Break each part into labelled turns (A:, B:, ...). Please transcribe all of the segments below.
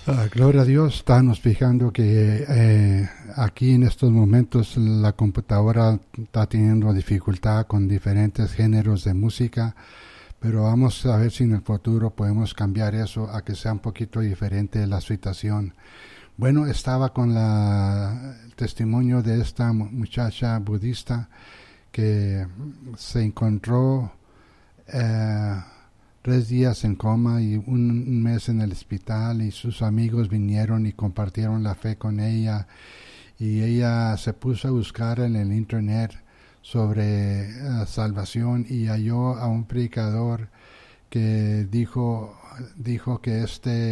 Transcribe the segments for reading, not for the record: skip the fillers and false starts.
A: Gloria a Dios, estamos fijando que aquí en estos momentos la computadora está teniendo dificultad con diferentes géneros de música, pero vamos a ver si en el futuro podemos cambiar eso a que sea un poquito diferente la situación. Bueno, estaba con el testimonio de esta muchacha budista que se encontró 3 días en coma y un mes en el hospital, y sus amigos vinieron y compartieron la fe con ella, y ella se puso a buscar en el internet sobre salvación y halló a un predicador que dijo que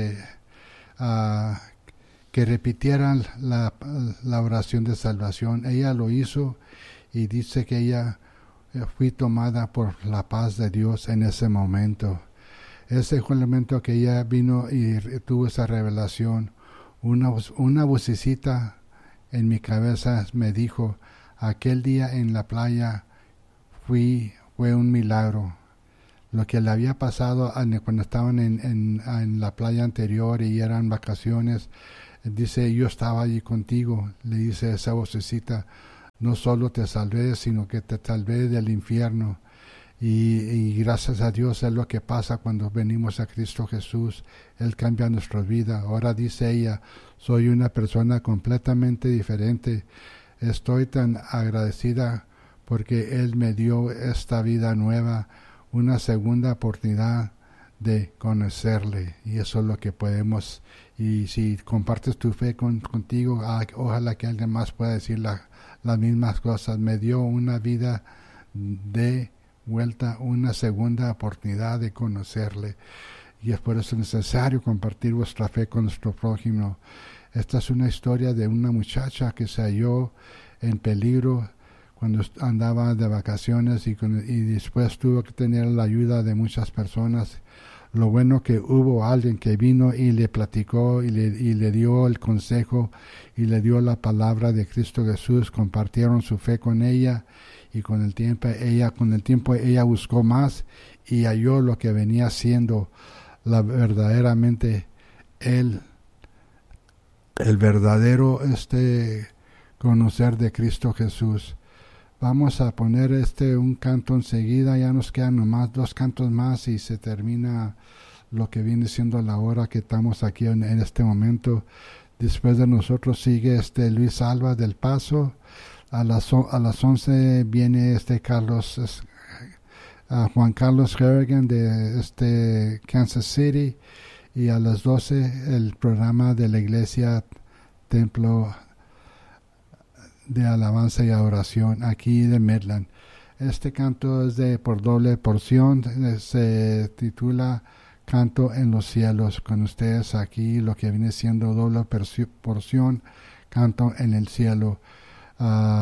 A: que repitieran la oración de salvación. Ella lo hizo y dice que ella fui tomada por la paz de Dios en ese momento. Ese fue el momento que ella vino y tuvo esa revelación. Una vocecita en mi cabeza me dijo: aquel día en la playa fue un milagro. Lo que le había pasado cuando estaban en la playa anterior y eran vacaciones, dice: yo estaba allí contigo, le dice esa vocecita. No solo te salvé, sino que te salvé del infierno. Y gracias a Dios es lo que pasa cuando venimos a Cristo Jesús. Él cambia nuestra vida. Ahora dice ella: soy una persona completamente diferente. Estoy tan agradecida porque Él me dio esta vida nueva, una segunda oportunidad de conocerle. Y eso es lo que podemos. Y si compartes tu fe contigo, ojalá que alguien más pueda decir las mismas cosas. Me dio una vida de vuelta, una segunda oportunidad de conocerle, y es por eso necesario compartir vuestra fe con nuestro prójimo. Esta es una historia de una muchacha que se halló en peligro cuando andaba de vacaciones y después tuvo que tener la ayuda de muchas personas. Lo bueno que hubo alguien que vino y le platicó y le dio el consejo y le dio la palabra de Cristo Jesús. Compartieron su fe con ella, y con el tiempo ella buscó más y halló lo que venía siendo verdaderamente el verdadero conocer de Cristo Jesús. Vamos a poner un canto enseguida. Ya nos quedan nomás 2 cantos más y se termina lo que viene siendo la hora que estamos aquí en este momento. Después de nosotros sigue Luis Alba del Paso. A las 11 viene Juan Carlos Harrigan de Kansas City, y a las 12 el programa de la iglesia Templo de Alabanza y Adoración aquí de Midland. Este canto es por doble porción, se titula Canto en los Cielos. Con ustedes aquí lo que viene siendo doble porción, Canto en el Cielo.